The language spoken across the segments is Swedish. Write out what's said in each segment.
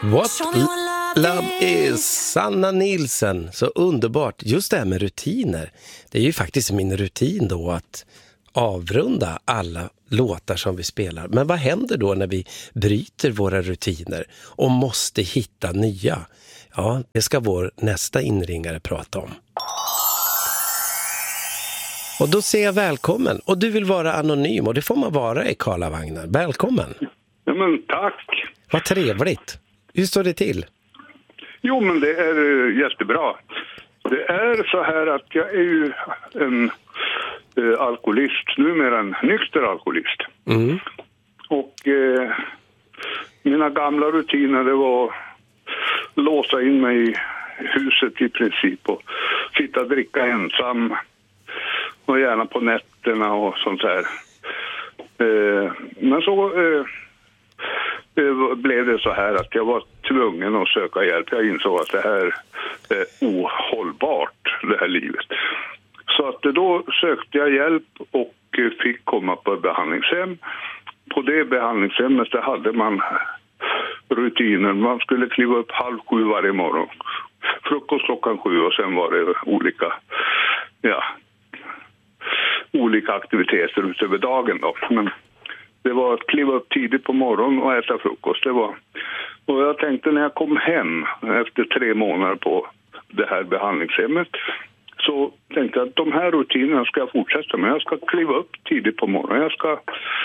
What Love Is, Sanna Nilsson. Så underbart. Just det här med rutiner. Det är ju faktiskt min rutin då att avrunda alla låtar som vi spelar. Men vad händer då när vi bryter våra rutiner och måste hitta nya? Ja, det ska vår nästa inringare prata om. Och då säger jag välkommen. Och du vill vara anonym, och det får man vara i Karlavagnen. Välkommen. Ja, men tack. Vad trevligt. Hur står det till? Jo, men det är jättebra. Det är så här att jag är ju en alkoholist, numera en nykter alkoholist. Mm. Och mina gamla rutiner, det var låsa in mig i huset i princip och sitta och dricka ensam. Och gärna på nätterna och sånt där. Men så blev det så här att jag var tvungen att söka hjälp. Jag insåg att det här är ohållbart, det här livet. Så att då sökte jag hjälp och fick komma på ett behandlingshem. På det behandlingshemmet där hade man rutiner. Man skulle kliva upp 6:30 varje morgon. Frukost 7:00 och sen var det olika aktiviteter utöver dagen då. Men det var att kliva upp tidigt på morgonen och äta frukost. Och jag tänkte när jag kom hem efter 3 månader på det här behandlingshemmet, så tänkte jag att de här rutinerna ska jag fortsätta med. Jag ska kliva upp tidigt på morgonen. Jag ska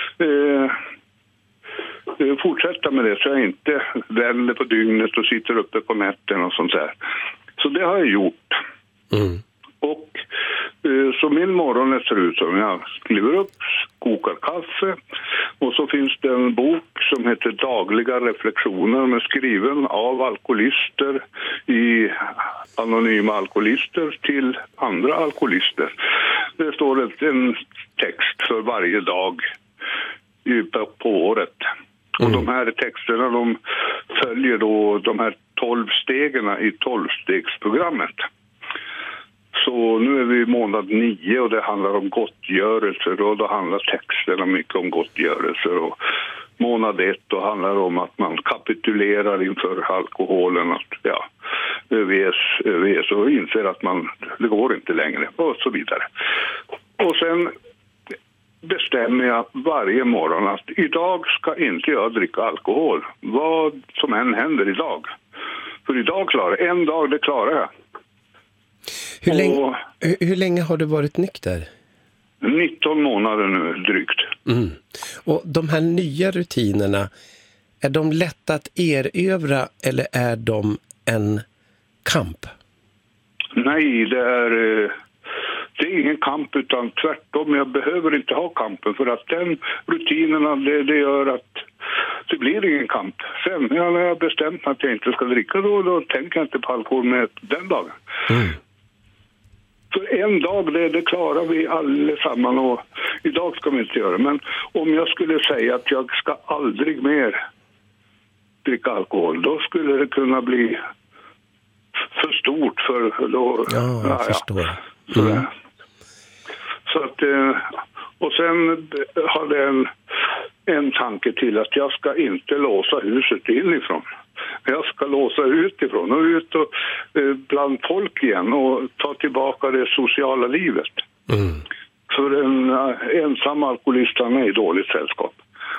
fortsätta med det så jag inte vänder på dygnet och sitter uppe på nätten och sånt där. Så det har jag gjort. Mm. Och så min morgon ser ut som jag kliver upp, kokar kaffe och så finns det en bok som heter Dagliga reflektioner med skriven av alkoholister i anonyma alkoholister till andra alkoholister. Det står en text för varje dag på året. Och de här texterna de följer då de här 12 stegen i 12-stegsprogrammet. Så nu är vi i månad 9 och det handlar om gottgörelser och då handlar texterna mycket om gottgörelser. Och månad 1 då handlar om att man kapitulerar inför alkoholen, att överges och inser att det går inte längre och så vidare. Och sen bestämmer jag varje morgon att idag ska inte jag dricka alkohol. Vad som än händer idag. För idag en dag det klarar jag. Hur länge har du varit nykter? 19 månader nu drygt. Mm. Och de här nya rutinerna, är de lätta att erövra eller är de en kamp? Nej, det är ingen kamp utan tvärtom. Jag behöver inte ha kampen för att den rutinerna det gör att det blir ingen kamp. Sen när jag har bestämt att jag inte ska dricka då tänker jag inte på alkohol med den dagen. Mm. För en dag, det klarar vi allesammans och idag ska vi inte göra. Men om jag skulle säga att jag ska aldrig mer dricka alkohol, då skulle det kunna bli för stort för då. Ja, jag förstår. Mm. Så att, och sen hade jag en tanke till att jag ska inte låsa huset inifrån. Jag ska låsa utifrån och ut och bland folk igen och ta tillbaka det sociala livet. Mm. För en ensam alkoholist är i dåligt sällskap.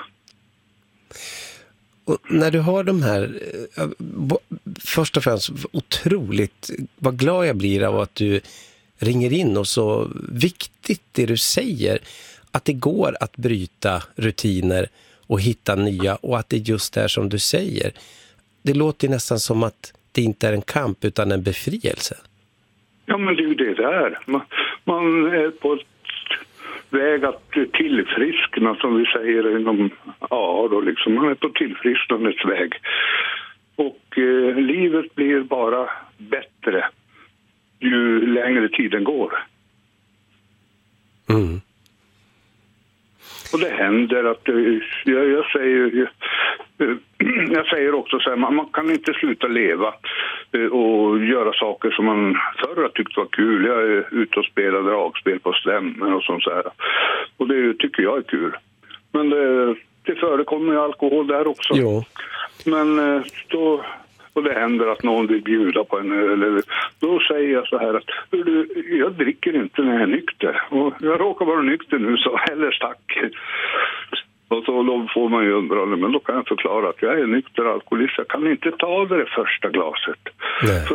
Och när du har de här, först och främst otroligt, vad glad jag blir av att du ringer in och så viktigt det du säger, att det går att bryta rutiner och hitta nya och att det just är som du säger. Det låter nästan som att det inte är en kamp utan en befrielse. Ja, men det är ju det där. Man är på väg att tillfriskna, som vi säger inom då liksom. Man är på tillfrisknandets väg. Och livet blir bara bättre ju längre tiden går. Mm. Och det händer att jag säger också så här, man kan inte sluta leva och göra saker som man förr tyckte var kul. Jag är ute och spelar dragspel på stämmor och sånt så här. Och det tycker jag är kul. Men det förekommer ju alkohol där också. Jo. Men då... Och det händer att någon vill bjuda på en öl. Då säger jag så här att jag dricker inte när jag är nykter. Och jag råkar vara nykter nu så eller stack. Och så då får man ju undra, men då kan jag förklara att jag är nykter alkoholist. Jag kan inte ta det första glaset. Nej.